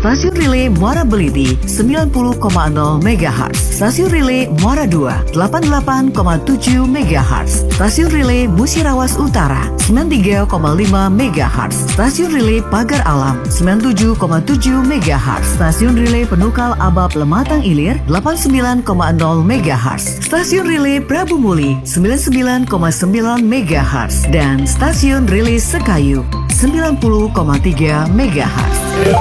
Stasiun Relay Muara Beliti 90,0 MHz. Stasiun Relay Muara 2 88,7 MHz. Stasiun Relay Musirawas Utara 93,5 MHz. Stasiun Relay Pagar Alam 97,7 MHz. Stasiun Relay Penukal Abab Lematang Ilir 89,0 MHz. Stasiun Relay Prabu Muli 99,9 MHz dan Stasiun Relay Sekayu 90,3 MHz.